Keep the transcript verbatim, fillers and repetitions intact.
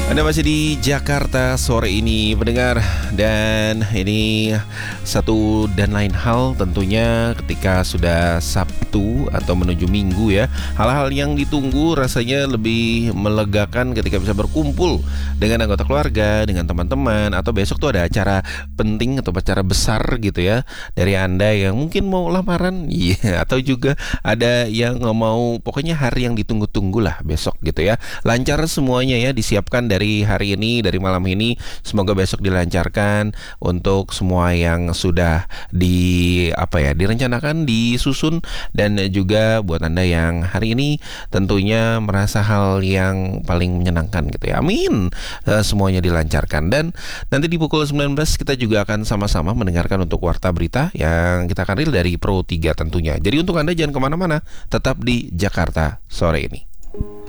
Anda masih di Jakarta sore ini pendengar, dan ini satu dan lain hal tentunya ketika sudah Sabtu atau menuju Minggu ya. Hal-hal yang ditunggu rasanya lebih melegakan ketika bisa berkumpul dengan anggota keluarga, dengan teman-teman, atau besok tuh ada acara penting atau acara besar gitu ya. Dari Anda yang mungkin mau lamaran, iya, atau juga ada yang mau, pokoknya hari yang ditunggu-tunggu lah besok gitu ya. Lancar semuanya ya, disiapkan dari dari hari ini, dari malam ini. Semoga besok dilancarkan untuk semua yang sudah di apa ya direncanakan, disusun, dan juga buat Anda yang hari ini tentunya merasa hal yang paling menyenangkan gitu ya. Amin. Uh, semuanya dilancarkan, dan nanti di pukul sembilan belas kita juga akan sama-sama mendengarkan untuk warta berita yang kita akan ril dari Pro tiga tentunya. Jadi untuk Anda jangan kemana-mana, tetap di Jakarta sore ini.